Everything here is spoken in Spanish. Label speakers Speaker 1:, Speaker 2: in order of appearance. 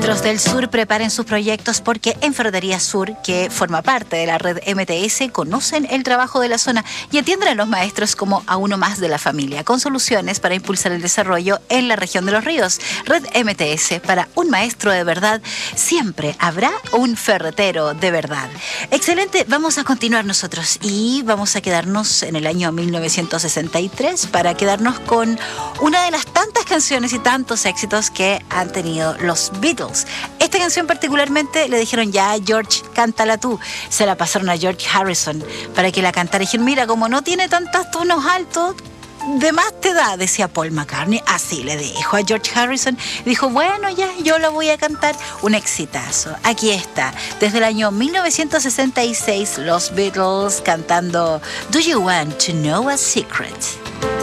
Speaker 1: Maestros del Sur, preparen sus proyectos porque en Ferretería Sur, que forma parte de la red MTS, conocen el trabajo de la zona y atienden a los maestros como a uno más de la familia, con soluciones para impulsar el desarrollo en la región de los ríos. Red MTS, para un maestro de verdad, siempre habrá un ferretero de verdad. Excelente, vamos a continuar nosotros y vamos a quedarnos en el año 1963 para quedarnos con una de las tantas canciones y tantos éxitos que han tenido los Beatles. Esta canción particularmente le dijeron ya, George, cántala tú. Se la pasaron a George Harrison para que la cantara. Y dijeron, mira, como no tiene tantos tonos altos, de más te da, decía Paul McCartney. Así le dijo a George Harrison. Dijo, bueno, ya, yo lo voy a cantar. Un exitazo. Aquí está. Desde el año 1966, los Beatles cantando Do You Want to Know a Secret?